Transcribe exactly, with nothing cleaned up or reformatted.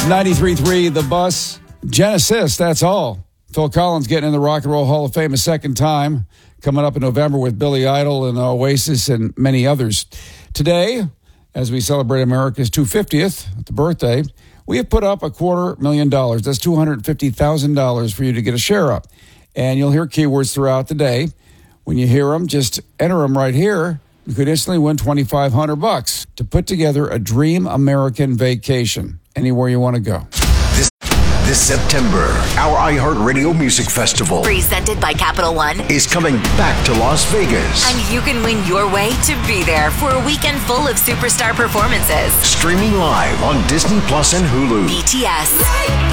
ninety-three point three The Bus. Genesis, that's all. Phil Collins getting in the Rock and Roll Hall of Fame a second time, coming up in November with Billy Idol and Oasis and many others. Today, as we celebrate America's two hundred fiftieth, the birthday, we have put up a quarter million dollars. That's two hundred fifty thousand dollars for you to get a share of. And you'll hear keywords throughout the day. When you hear them, just enter them right here. You could instantly win twenty-five hundred bucks to put together a dream American vacation anywhere you want to go. This, this September, our iHeartRadio Music Festival, presented by Capital One, is coming back to Las Vegas. And you can win your way to be there for a weekend full of superstar performances. Streaming live on Disney Plus and Hulu. B T S,